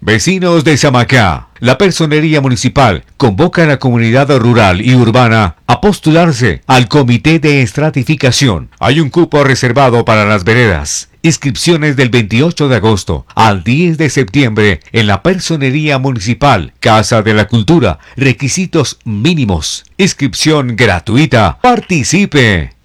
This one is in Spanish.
Vecinos de Samacá, la Personería Municipal convoca a la comunidad rural y urbana a postularse al Comité de Estratificación. Hay un cupo reservado para las veredas. Inscripciones del 28 de agosto al 10 de septiembre en la Personería Municipal, Casa de la Cultura. Requisitos mínimos. Inscripción gratuita. Participe.